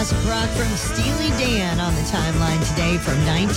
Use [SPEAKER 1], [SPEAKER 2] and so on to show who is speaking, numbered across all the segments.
[SPEAKER 1] Classic rock from Steely Dan on the timeline today from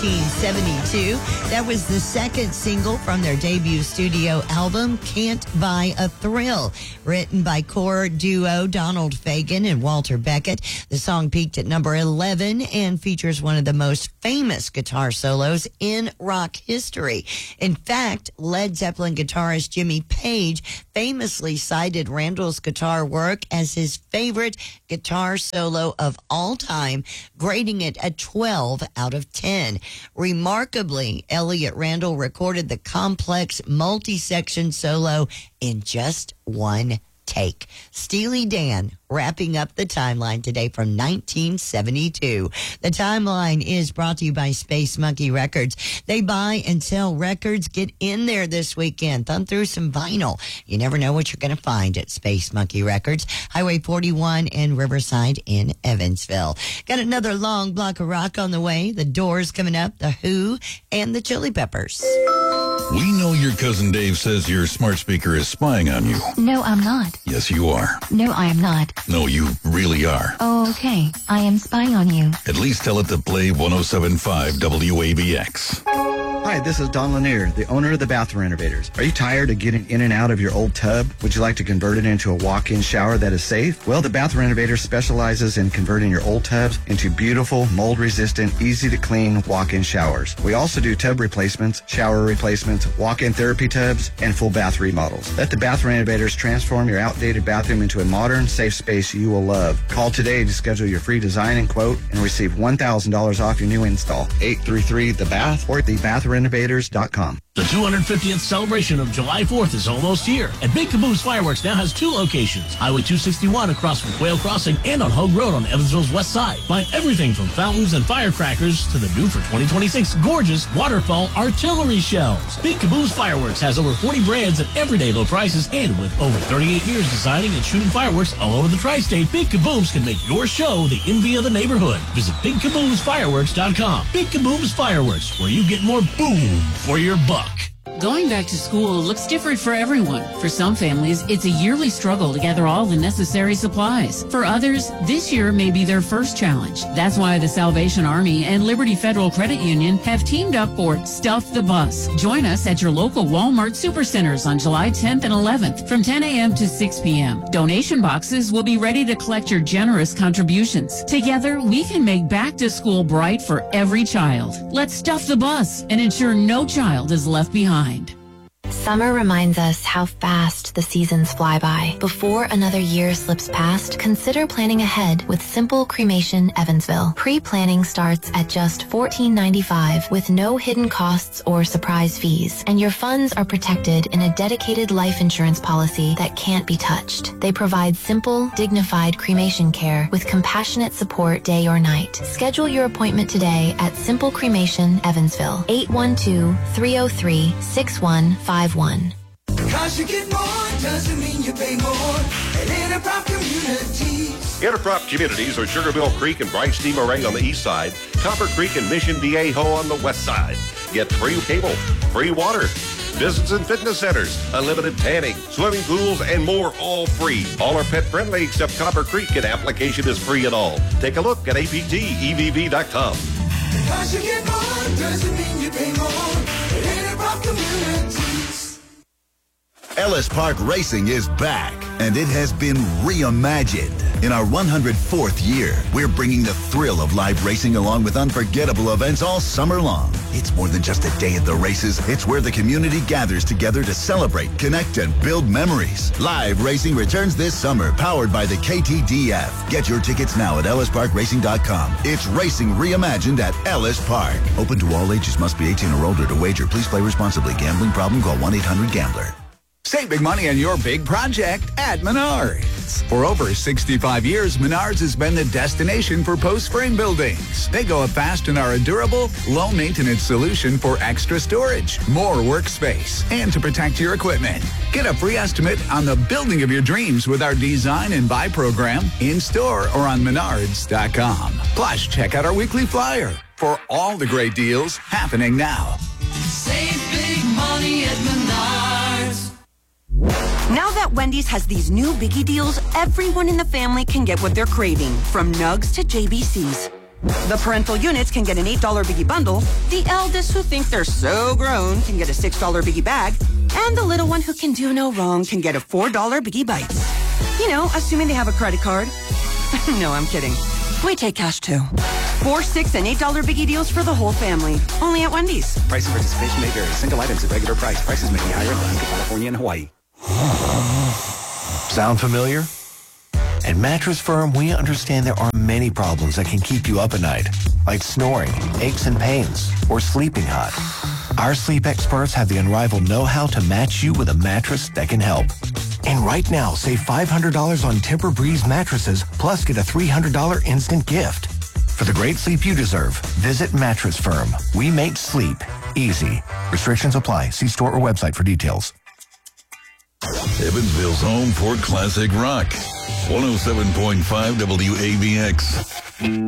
[SPEAKER 1] 1972. That was the second single from their debut studio album, Can't Buy a Thrill. Written by core duo Donald Fagen and Walter Beckett. The song peaked at number 11 and features one of the most famous guitar solos in rock history. In fact, Led Zeppelin guitarist Jimmy Page famously cited Randall's guitar work as his favorite guitar solo of all time, grading it a 12 out of 10. Remarkably, Elliot Randall recorded the complex multi-section solo in just one take. Steely Dan wrapping up the timeline today from 1972. The timeline is brought to you by Space Monkey Records. They buy and sell records. Get in there this weekend. Thumb through some vinyl. You never know what you're going to find at Space Monkey Records. Highway 41 in Riverside in Evansville. Got another long block of rock on the way. The Doors coming up, The Who, and the Chili Peppers.
[SPEAKER 2] We know your cousin Dave says your smart speaker is spying on you.
[SPEAKER 3] No, I'm not.
[SPEAKER 2] Yes, you are.
[SPEAKER 3] No, I am not.
[SPEAKER 2] No, you really are.
[SPEAKER 3] Oh, okay. I am spying on you.
[SPEAKER 2] At least tell it to play 107.5 WABX.
[SPEAKER 4] Hi, this is Don Lanier, the owner of the Bath Renovators. Are you tired of getting in and out of your old tub? Would you like to convert it into a walk-in shower that is safe? Well, the Bath Renovators specializes in converting your old tubs into beautiful, mold-resistant, easy-to-clean walk-in showers. We also do tub replacements, shower replacements, walk-in therapy tubs, and full bath remodels. Let the Bath Renovators transform your outdated bathroom into a modern, safe space you will love. Call today to schedule your free design and quote and receive $1,000 off your new install. 833-THE-BATH or thebathrenovators.com.
[SPEAKER 5] The 250th celebration of July 4th is almost here, and Big Caboose Fireworks now has two locations, Highway 261 across from Quail Crossing and on Hogue Road on Evansville's west side. Find everything from fountains and firecrackers to the new for 2026 gorgeous waterfall artillery shells. Big Caboose Fireworks has over 40 brands at everyday low prices, and with over 38 years designing and shooting fireworks all over the tri-state, Big Caboose can make your show the envy of the neighborhood. Visit BigCaboosFireworks.com. Big Caboose Fireworks, where you get more boom for your buck.
[SPEAKER 6] Going back to school looks different for everyone. For some families, it's a yearly struggle to gather all the necessary supplies. For others, this year may be their first challenge. That's why the Salvation Army and Liberty Federal Credit Union have teamed up for Stuff the Bus. Join us at your local Walmart Supercenters on July 10th and 11th from 10 a.m. to 6 p.m. Donation boxes will be ready to collect your generous contributions. Together, we can make back to school bright for every child. Let's stuff the bus and ensure no child is left behind.
[SPEAKER 3] Summer reminds us how fast the seasons fly by. Before another year slips past, consider planning ahead with Simple Cremation Evansville. Pre-planning starts at just $14.95 with no hidden costs or surprise fees, and your funds are protected in a dedicated life insurance policy that can't be touched. They provide simple, dignified cremation care with compassionate support day or night. Schedule your appointment today at Simple Cremation Evansville, 812-303-6151.
[SPEAKER 7] Because you get more doesn't mean you pay more at Interprop Communities.
[SPEAKER 8] Interprop Communities are Sugar Mill Creek and Bryce D. Moray on the east side, Copper Creek and Mission Viejo on the west side. Get free cable, free water, visits and fitness centers, unlimited tanning, swimming pools, and more, all free. All are pet friendly except Copper Creek, and application is free and all. Take a look at aptevv.com.
[SPEAKER 7] Because you get more doesn't mean you pay more at Interprop Communities.
[SPEAKER 9] Ellis Park Racing is back, and it has been reimagined. In our 104th year, we're bringing the thrill of live racing along with unforgettable events all summer long. It's more than just a day at the races. It's where the community gathers together to celebrate, connect, and build memories. Live racing returns this summer, powered by the KTDF. Get your tickets now at EllisParkRacing.com. It's racing reimagined at Ellis Park. Open to all ages. Must be 18 or older to wager. Please play responsibly. Gambling problem? Call 1-800-GAMBLER.
[SPEAKER 10] Save big money on your big project at Menards. For over 65 years, Menards has been the destination for post-frame buildings. They go up fast and are a durable, low-maintenance solution for extra storage, more workspace, and to protect your equipment. Get a free estimate on the building of your dreams with our Design and Buy program in-store or on Menards.com. Plus, check out our weekly flyer for all the great deals happening now.
[SPEAKER 7] Save big money at Menards.
[SPEAKER 11] Now that that Wendy's has these new biggie deals everyone in the family can get what they're craving, from nugs to JBCs. The parental units can get an $8 biggie bundle, the eldest who think they're so grown can get a $6 biggie bag, and the little one who can do no wrong can get a $4 biggie bites. You know, assuming they have a credit card. No, I'm kidding. We take cash too. $4, $6, and $8 biggie deals for the whole family. Only at Wendy's.
[SPEAKER 12] Price and participation may vary. Single items at regular price. Prices may be higher in Alaska, California, and Hawaii.
[SPEAKER 13] Sound familiar? At Mattress Firm, we understand there are many problems that can keep you up at night, like snoring, aches and pains, or sleeping hot. Our sleep experts have the unrivaled know-how to match you with a mattress that can help. And right now, save $500 on Tempur-Breeze mattresses, plus get a $300 instant gift. For the great sleep you deserve, visit Mattress Firm. We make sleep easy. Restrictions apply. See store or website for details.
[SPEAKER 2] Evansville's home for classic rock. 107.5 WABX.